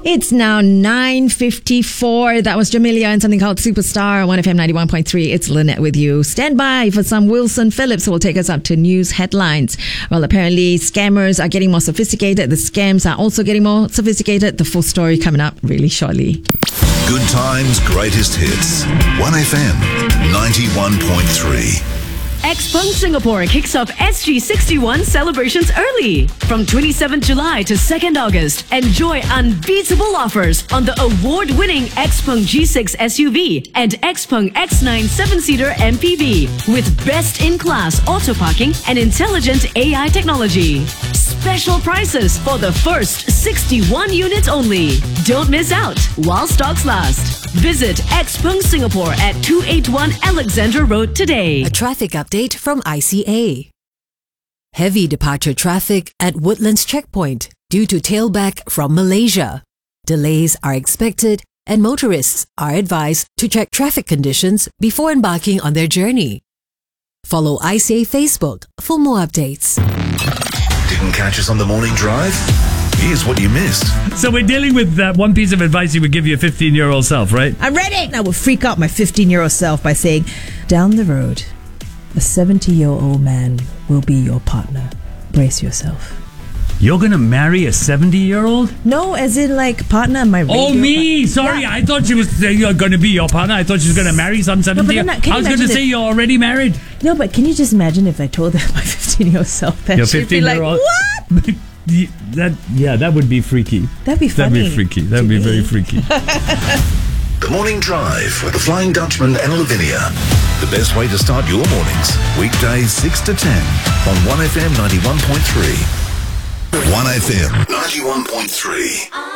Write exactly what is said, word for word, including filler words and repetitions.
It's now nine fifty-four. That was Jamelia and something called Superstar on one F M ninety-one point three. It's Lynette with you. Stand by for some Wilson Phillips who will take us up to news headlines. Well, apparently scammers are getting more sophisticated. The scams are also getting more sophisticated. The full story coming up really shortly. Good times, greatest hits. one F M ninety-one point three. Xpeng Singapore kicks off S G sixty-one celebrations early. From twenty-seventh July to second August, enjoy unbeatable offers on the award-winning Xpeng G six S U V and Xpeng X nine seven-seater M P V with best-in-class auto parking and intelligent A I technology. Special prices for the first sixty-one units only. Don't miss out while stocks last. Visit Xpeng Singapore at two eighty-one Alexandra Road today. A traffic update from I C A. Heavy departure traffic at Woodlands Checkpoint due to tailback from Malaysia. Delays are expected and motorists are advised to check traffic conditions before embarking on their journey. Follow I C A Facebook for more updates. Didn't catch us on the morning drive? Here's what you missed. So we're dealing with that one piece of advice you would give your fifteen-year-old self, right? I'm ready! I would freak out my fifteen-year-old self by saying, down the road, a seventy-year-old man will be your partner. Brace yourself. You're going to marry a seventy-year-old? No, as in like partner, my radio Oh, me! partner. Sorry, Yeah. I thought she was uh, going to be your partner. I thought she was going to marry some seventy-year-old. No, but then, can you I was going to imagine say if- you're already married. No, but can you just imagine if I told that my fifteen-year-old self that Your she'd be like, fifteen-year-old. what? Yeah, that yeah, that would be freaky. That'd be That'd funny. be freaky. That'd to be me. very freaky. The Morning Drive with the Flying Dutchman and Lavinia. The best way to start your mornings. Weekdays six to ten on one F M ninety-one point three. one F M ninety-one point three.